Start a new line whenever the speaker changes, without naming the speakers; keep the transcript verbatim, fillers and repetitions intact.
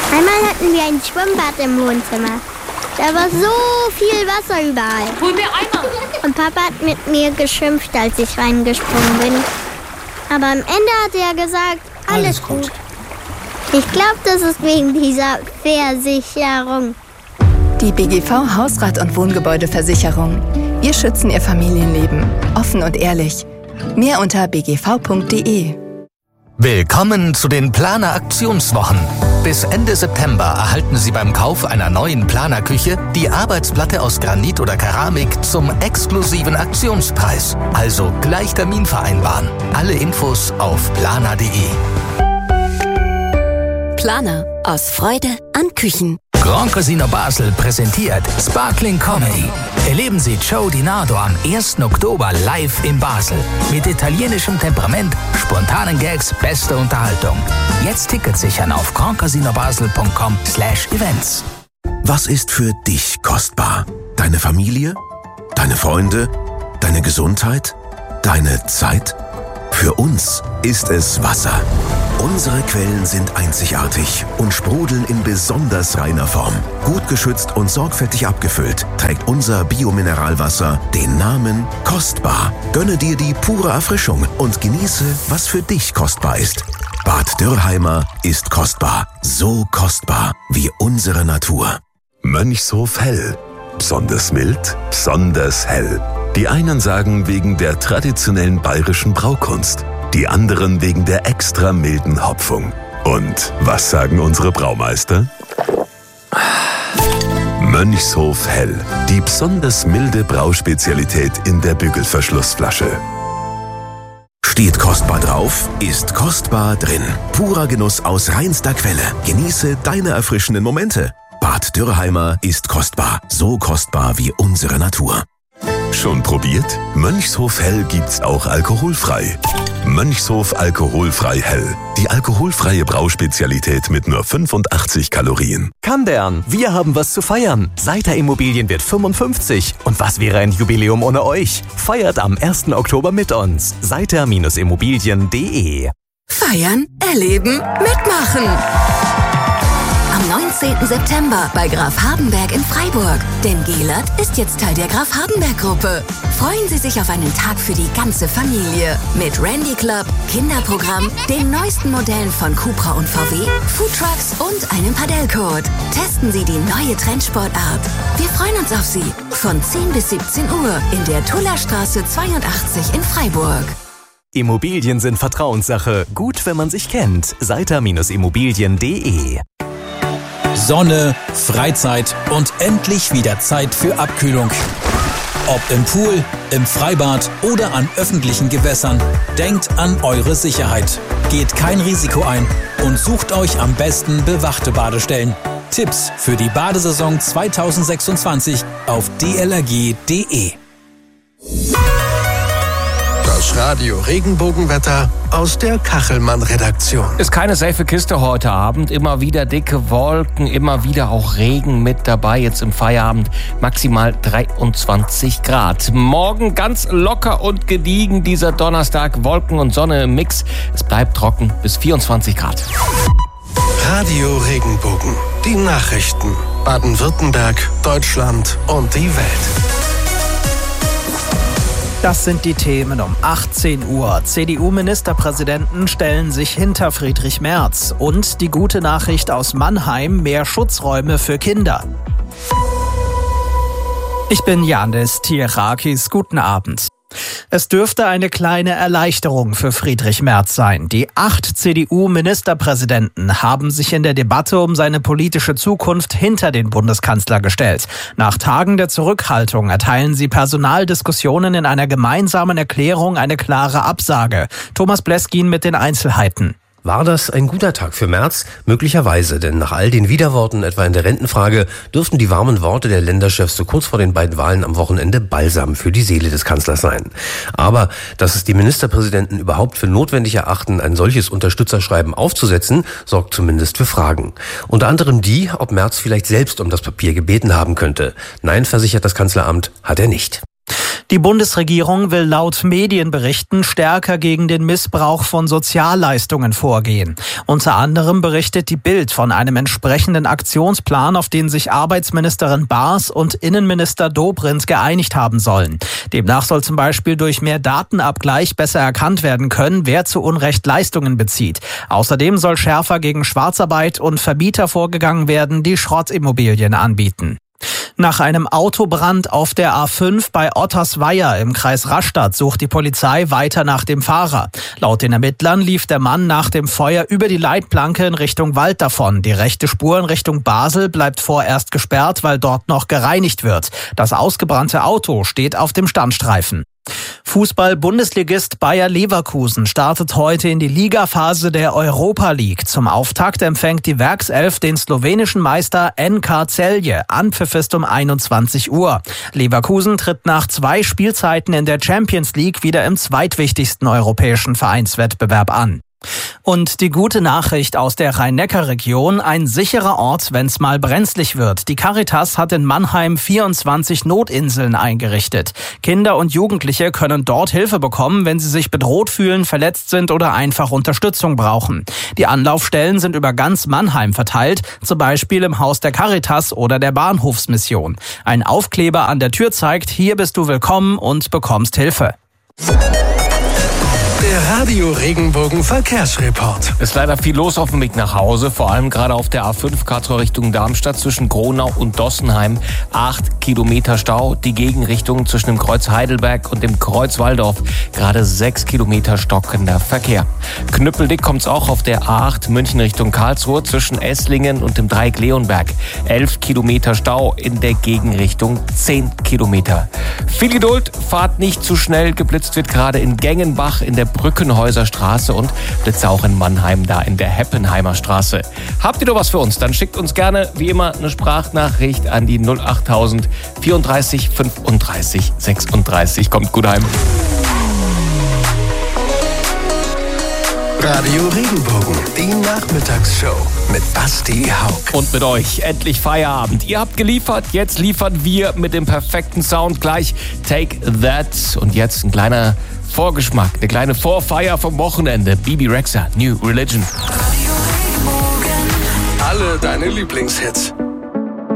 Einmal hatten wir ein Schwimmbad im Wohnzimmer. Da war so viel Wasser überall.
Hol mir Eimer!
Und Papa hat mit mir geschimpft, als ich reingesprungen bin. Aber am Ende hat er gesagt, alles, alles gut. gut. Ich glaube, das ist wegen dieser Versicherung.
Die B G V Hausrat- und Wohngebäudeversicherung. Wir schützen Ihr Familienleben. Offen und ehrlich. Mehr unter b g v punkt d e.
Willkommen zu den Planer-Aktionswochen. Bis Ende September erhalten Sie beim Kauf einer neuen Planerküche die Arbeitsplatte aus Granit oder Keramik zum exklusiven Aktionspreis. Also gleich Termin vereinbaren. Alle Infos auf planer punkt d e.
Planer. Aus Freude an Küchen.
Grand Casino Basel präsentiert Sparkling Comedy. Erleben Sie Joe Di Nardo am ersten Oktober live in Basel. Mit italienischem Temperament, spontanen Gags, beste Unterhaltung. Jetzt Tickets sichern auf grandcasinobasel punkt com slash events.
Was ist für dich kostbar? Deine Familie? Deine Freunde? Deine Gesundheit? Deine Zeit? Für uns ist es Wasser. Unsere Quellen sind einzigartig und sprudeln in besonders reiner Form. Gut geschützt und sorgfältig abgefüllt trägt unser Biomineralwasser den Namen Kostbar. Gönne dir die pure Erfrischung und genieße, was für dich kostbar ist. Bad Dürrheimer ist kostbar. So kostbar wie unsere Natur.
Mönchshof Hell. Besonders mild, besonders hell. Die einen sagen wegen der traditionellen bayerischen Braukunst, die anderen wegen der extra milden Hopfung. Und was sagen unsere Braumeister? Mönchshof Hell, die besonders milde Brauspezialität in der Bügelverschlussflasche.
Steht kostbar drauf, ist kostbar drin. Purer Genuss aus reinster Quelle. Genieße deine erfrischenden Momente. Bad Dürrheimer ist kostbar, so kostbar wie unsere Natur.
Schon probiert? Mönchshof Hell gibt's auch alkoholfrei. Mönchshof Alkoholfrei Hell. Die alkoholfreie Brauspezialität mit nur fünfundachtzig Kalorien.
Kandern, wir haben was zu feiern. Seiter Immobilien wird fünfundfünfzig. Und was wäre ein Jubiläum ohne euch? Feiert am ersten Oktober mit uns. seiter Immobilien punkt de.
Feiern, erleben, mitmachen. Am neunzehnten September bei Graf Hardenberg in Freiburg. Denn Gelert ist jetzt Teil der Graf Hardenberg-Gruppe. Freuen Sie sich auf einen Tag für die ganze Familie. Mit Randy Club, Kinderprogramm, den neuesten Modellen von Cupra und V W, Foodtrucks und einem Padellcode. Testen Sie die neue Trendsportart. Wir freuen uns auf Sie. Von zehn bis siebzehn Uhr in der Tullerstraße zweiundachtzig in Freiburg.
Immobilien sind Vertrauenssache. Gut, wenn man sich kennt. seiter Immobilien punkt de.
Sonne, Freizeit und endlich wieder Zeit für Abkühlung. Ob im Pool, im Freibad oder an öffentlichen Gewässern, denkt an eure Sicherheit. Geht kein Risiko ein und sucht euch am besten bewachte Badestellen. Tipps für die Badesaison zweitausendsechsundzwanzig auf d l r g punkt d e.
Das Radio Regenbogenwetter aus der Kachelmann-Redaktion.
Ist keine safe Kiste heute Abend. Immer wieder dicke Wolken, immer wieder auch Regen mit dabei. Jetzt im Feierabend maximal dreiundzwanzig Grad. Morgen ganz locker und gediegen dieser Donnerstag. Wolken und Sonne im Mix. Es bleibt trocken bis vierundzwanzig Grad.
Radio Regenbogen. Die Nachrichten. Baden-Württemberg, Deutschland und die Welt.
Das sind die Themen um achtzehn Uhr. C D U-Ministerpräsidenten stellen sich hinter Friedrich Merz. Und die gute Nachricht aus Mannheim, mehr Schutzräume für Kinder. Ich bin Janis Tierakis. Guten Abend. Es dürfte eine kleine Erleichterung für Friedrich Merz sein. Die acht C D U-Ministerpräsidenten haben sich in der Debatte um seine politische Zukunft hinter den Bundeskanzler gestellt. Nach Tagen der Zurückhaltung erteilen sie Personaldiskussionen in einer gemeinsamen Erklärung eine klare Absage. Thomas Bleskin mit den Einzelheiten.
War das ein guter Tag für Merz? Möglicherweise, denn nach all den Widerworten, etwa in der Rentenfrage, dürften die warmen Worte der Länderchefs so kurz vor den beiden Wahlen am Wochenende Balsam für die Seele des Kanzlers sein. Aber dass es die Ministerpräsidenten überhaupt für notwendig erachten, ein solches Unterstützerschreiben aufzusetzen, sorgt zumindest für Fragen. Unter anderem die, ob Merz vielleicht selbst um das Papier gebeten haben könnte. Nein, versichert das Kanzleramt, hat er nicht.
Die Bundesregierung will laut Medienberichten stärker gegen den Missbrauch von Sozialleistungen vorgehen. Unter anderem berichtet die Bild von einem entsprechenden Aktionsplan, auf den sich Arbeitsministerin Baas und Innenminister Dobrindt geeinigt haben sollen. Demnach soll zum Beispiel durch mehr Datenabgleich besser erkannt werden können, wer zu Unrecht Leistungen bezieht. Außerdem soll schärfer gegen Schwarzarbeit und Vermieter vorgegangen werden, die Schrottimmobilien anbieten. Nach einem Autobrand auf der A fünf bei Ottersweier im Kreis Rastatt sucht die Polizei weiter nach dem Fahrer. Laut den Ermittlern lief der Mann nach dem Feuer über die Leitplanke in Richtung Wald davon. Die rechte Spur in Richtung Basel bleibt vorerst gesperrt, weil dort noch gereinigt wird. Das ausgebrannte Auto steht auf dem Standstreifen. Fußball-Bundesligist Bayer Leverkusen startet heute in die Ligaphase der Europa League. Zum Auftakt empfängt die Werkself den slowenischen Meister N K Celje. Anpfiff ist um einundzwanzig Uhr. Leverkusen tritt nach zwei Spielzeiten in der Champions League wieder im zweitwichtigsten europäischen Vereinswettbewerb an. Und die gute Nachricht aus der Rhein-Neckar-Region: ein sicherer Ort, wenn's mal brenzlig wird. Die Caritas hat in Mannheim vierundzwanzig Notinseln eingerichtet. Kinder und Jugendliche können dort Hilfe bekommen, wenn sie sich bedroht fühlen, verletzt sind oder einfach Unterstützung brauchen. Die Anlaufstellen sind über ganz Mannheim verteilt, zum Beispiel im Haus der Caritas oder der Bahnhofsmission. Ein Aufkleber an der Tür zeigt: hier bist du willkommen und bekommst Hilfe.
Der Radio Regenbogen Verkehrsreport.
Ist leider viel los auf dem Weg nach Hause, vor allem gerade auf der A fünf Karlsruhe Richtung Darmstadt zwischen Gronau und Dossenheim. Acht Kilometer Stau, die Gegenrichtung zwischen dem Kreuz Heidelberg und dem Kreuz Walldorf. Gerade sechs Kilometer stockender Verkehr. Knüppeldick kommt's auch auf der A acht München Richtung Karlsruhe zwischen Esslingen und dem Dreieck Leonberg. Elf Kilometer Stau in der Gegenrichtung, zehn Kilometer. Viel Geduld, fahrt nicht zu schnell. Geblitzt wird gerade in Gengenbach in der Brückenhäuser Straße und Blitze auch in Mannheim, da in der Heppenheimer Straße. Habt ihr noch was für uns? Dann schickt uns gerne, wie immer, eine Sprachnachricht an die null achttausend vierunddreißig fünfunddreißig sechsunddreißig. Kommt gut heim.
Radio Regenbogen, die Nachmittagsshow mit Basti Haug.
Und mit euch endlich Feierabend. Ihr habt geliefert, jetzt liefern wir mit dem perfekten Sound gleich Take That. Und jetzt ein kleiner Vorgeschmack, eine kleine Vorfeier vom Wochenende. Bibi Rexha, New Religion.
Alle deine Lieblingshits.